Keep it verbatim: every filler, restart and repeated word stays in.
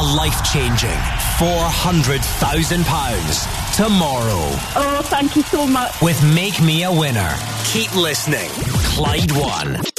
life-changing four hundred thousand pounds tomorrow. Oh, thank you so much. With Make Me a Winner. Keep listening. Clyde One.